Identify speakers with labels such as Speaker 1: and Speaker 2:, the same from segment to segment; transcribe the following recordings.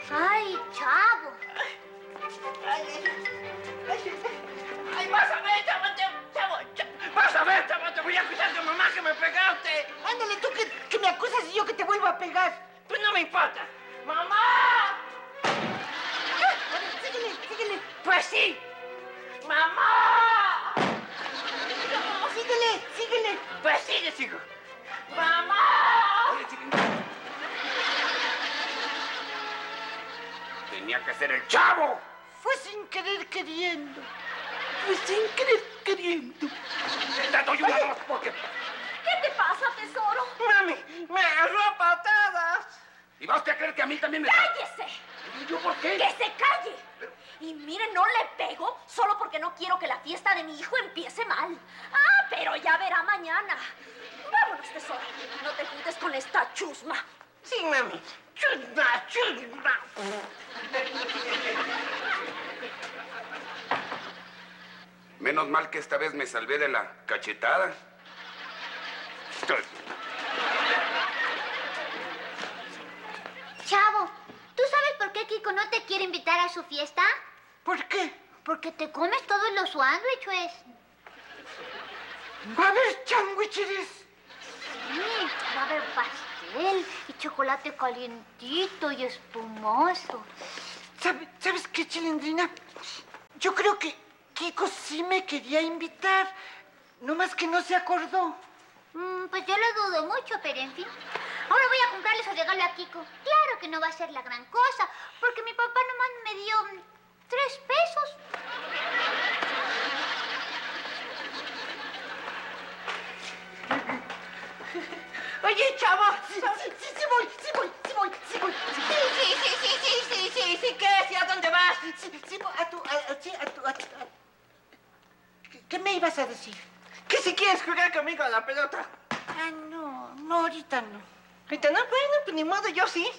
Speaker 1: Ay, chavo.
Speaker 2: Ay, vas a ver, chavo. Vas a ver, chavo, te voy a acusar de mamá que me pegaste.
Speaker 3: Ándale, tú que me acusas y yo que te vuelvo a pegar.
Speaker 2: Pues no me importa. ¡Mamá!
Speaker 3: Síguele.
Speaker 2: Pues sí. ¡Mamá!
Speaker 3: No, síguele.
Speaker 2: Pues sigo. ¡Mamá!
Speaker 4: Oye, chiquín. Tenía que ser el chavo.
Speaker 3: Fue sin querer queriendo.
Speaker 4: Te doy una dos porque...
Speaker 1: ¿Qué te pasa, tesoro?
Speaker 2: ¡Mami! ¡Me agarró a patadas!
Speaker 4: ¿Y va usted a creer que a mí también me...
Speaker 1: ¡Cállese!
Speaker 4: ¿Y yo por qué?
Speaker 1: ¡Que se calle! Y mire, no le pego solo porque no quiero que la fiesta de mi hijo empiece mal. Ah, pero ya verá mañana. Vámonos, tesoro. No te juntes con esta chusma.
Speaker 2: Sí, mami. Chusma.
Speaker 4: Menos mal que esta vez me salvé de la cachetada.
Speaker 1: Chavo, ¿tú sabes por qué Kiko no te quiere invitar a su fiesta?
Speaker 3: ¿Por qué?
Speaker 1: Porque te comes todos los sándwiches.
Speaker 3: Va a haber sándwiches.
Speaker 1: Sí, va a haber pastel y chocolate calientito y espumoso.
Speaker 3: ¿Sabes qué, Chilindrina? Yo creo que Kiko sí me quería invitar. No más que no se acordó.
Speaker 1: Pues yo lo dudo mucho, pero en fin. Ahora voy a comprarle su regalo a Kiko. Claro que no va a ser la gran cosa, porque mi papá nomás me dio 3 pesos.
Speaker 2: Oye, chavo.
Speaker 3: Sí voy.
Speaker 2: Sí, ¿qué? ¿Sí, a dónde vas?
Speaker 3: Sí, ¿Qué me ibas a decir?
Speaker 2: Que si quieres jugar conmigo a la pelota.
Speaker 3: Ah, no, ahorita no.
Speaker 2: Ahorita no, bueno, pues ni modo, yo sí.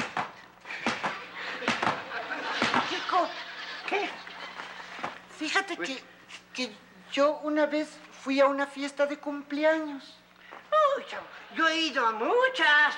Speaker 3: Kiko,
Speaker 2: ¿Qué?
Speaker 3: fíjate que yo una vez fui a una fiesta de cumpleaños.
Speaker 2: Uy, chavo, yo he ido a muchas.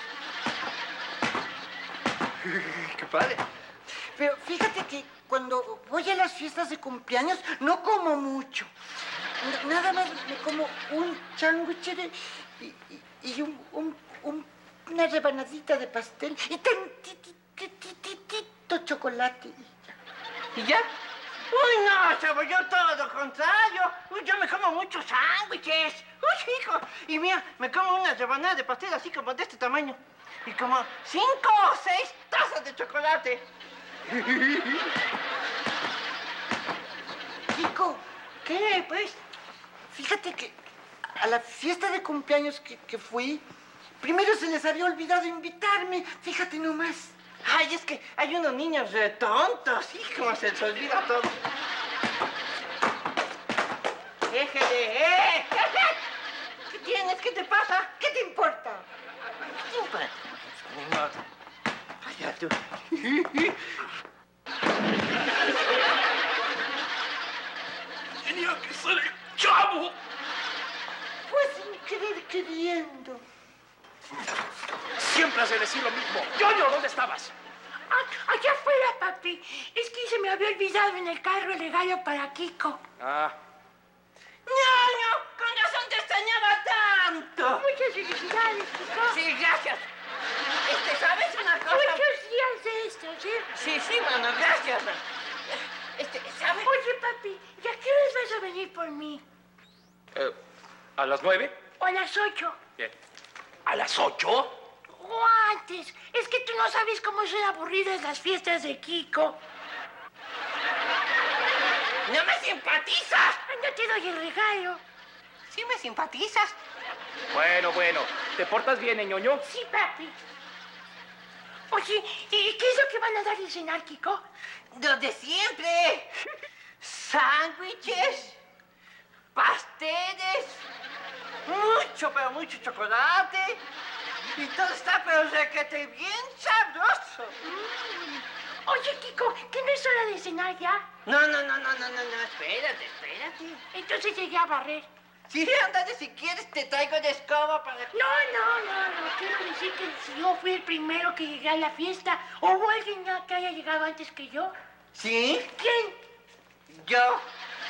Speaker 2: Qué padre.
Speaker 3: Pero fíjate que cuando voy a las fiestas de cumpleaños no como mucho. Nada más me como un sándwich y una rebanadita de pastel y tantitito chocolate.
Speaker 2: ¿Y ya? Uy, no, chavo, yo todo lo contrario. Uy, yo me como muchos sándwiches. Uy, hijo. Y mira, me como una rebanada de pastel así como de este tamaño. Y como 5 o 6 tazas de chocolate.
Speaker 3: Kiko,
Speaker 2: ¿Qué, pues?
Speaker 3: fíjate que a la fiesta de cumpleaños que fui, primero se les había olvidado invitarme. Fíjate nomás.
Speaker 2: Ay, es que hay unos niños re tontos. Hijo, se les olvida todo. ¡Déjele! ¿Qué tienes? ¿Qué te pasa?
Speaker 3: ¿Qué te importa?
Speaker 2: ¿Qué te importa? Ni modo. Vaya tú.
Speaker 4: Tenía que ser el chavo.
Speaker 3: Fue sin querer queriendo.
Speaker 4: Siempre has de decir lo mismo. Yoyo, ¿dónde estabas?
Speaker 5: Allá afuera, papi. Es que se me había olvidado en el carro el regalo para Kiko.
Speaker 4: Ah,
Speaker 2: ¡Ñaño! ¡Con razón te extrañaba tanto!
Speaker 5: Muchas felicidades, Kiko.
Speaker 2: Sí, gracias. ¿Sabes una cosa?
Speaker 5: Muchos días de esto, ¿sí?
Speaker 2: Sí, mano, gracias. ¿Sabes?
Speaker 5: Oye, papi, ¿ya qué horas vas a venir por mí?
Speaker 4: ¿a las 9?
Speaker 5: ¿O a las 8?
Speaker 4: ¿A las 8?
Speaker 5: O antes. Es que tú no sabes cómo son aburridas las fiestas de Kiko.
Speaker 2: ¡No me simpatizas!
Speaker 5: No te doy el regalo.
Speaker 2: Sí me simpatizas.
Speaker 4: Bueno. ¿Te portas bien, ñoño?
Speaker 5: Sí, papi. Oye, ¿y qué es lo que van a dar de cenar, Kiko?
Speaker 2: Lo de siempre. Sándwiches, pasteles, pero mucho chocolate. Y todo está pero requete bien sabroso.
Speaker 5: Oye, Kiko, ¿qué no es hora de cenar ya?
Speaker 2: No, espérate.
Speaker 5: Entonces llegué a barrer.
Speaker 2: Sí, ándale, si quieres te traigo de escoba para...
Speaker 5: No. Quiero decir que si yo fui el primero que llegué a la fiesta, ¿o hubo alguien ya que haya llegado antes que yo?
Speaker 2: ¿Sí?
Speaker 5: ¿Quién?
Speaker 2: Yo.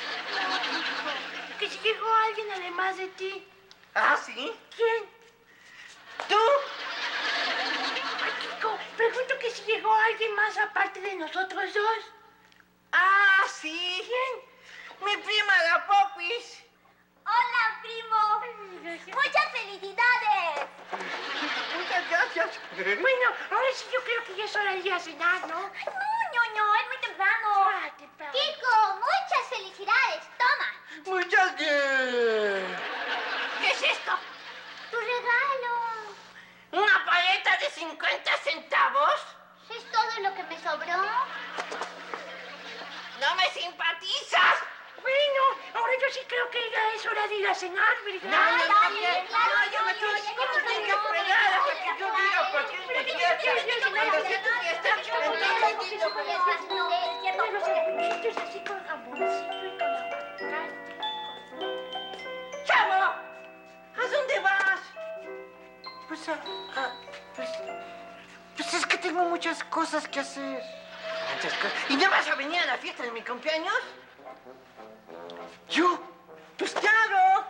Speaker 5: Que si llegó alguien además de ti.
Speaker 2: ¿Ah, sí?
Speaker 5: ¿Quién?
Speaker 2: ¿Tú?
Speaker 5: Ay, Kiko, pregunto que si llegó alguien más aparte de nosotros dos.
Speaker 2: Ah, sí.
Speaker 5: ¿Quién?
Speaker 2: Mi prima, la Popis.
Speaker 1: ¡Hola, primo! ¡Muchas felicidades!
Speaker 2: Muchas gracias.
Speaker 5: Bueno, ahora sí yo creo que ya es hora de ir a cenar, ¿no?
Speaker 1: No, es muy temprano.
Speaker 5: Ah, temprano.
Speaker 1: Kiko, muchas felicidades. Toma.
Speaker 2: Muchas gracias.
Speaker 1: ¿Qué es esto? Tu regalo.
Speaker 2: ¿Una paleta de 50 centavos?
Speaker 1: ¿Es todo lo que me sobró?
Speaker 2: ¡No me simpatizas!
Speaker 5: Bueno, ahora yo sí creo que ya es hora de ir a cenar, ¿verdad?
Speaker 2: No, yo me tengo que esperar hasta que yo diga por qué me fiesta. Cuando sea tu fiesta, entonces digo que
Speaker 5: Los aguachitos así con jamoncito y con aguacate.
Speaker 2: ¡Chavo! ¿A dónde vas?
Speaker 3: Pues es que tengo muchas cosas que hacer.
Speaker 2: ¿Y no vas a venir a la fiesta de mi cumpleaños?
Speaker 3: ¿Yo?
Speaker 2: ¡Pues claro!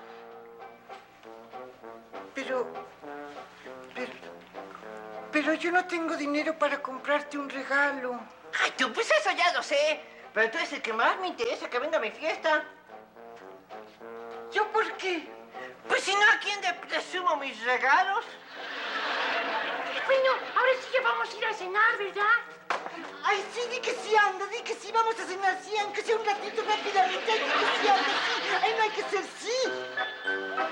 Speaker 3: Pero yo no tengo dinero para comprarte un regalo.
Speaker 2: Ay, tú, pues eso ya lo sé. Pero entonces el que más me interesa que venga a mi fiesta.
Speaker 3: ¿Yo por qué?
Speaker 2: Pues si no, ¿a quién le presumo mis regalos?
Speaker 5: Bueno, ahora sí ya vamos a ir a cenar, ¿verdad?
Speaker 3: Ay, sí, di que sí, anda, di que sí, vamos a cenar, sí, aunque sea un ratito rápidamente, di que sí, anda, sí. Ay, no hay que ser sí.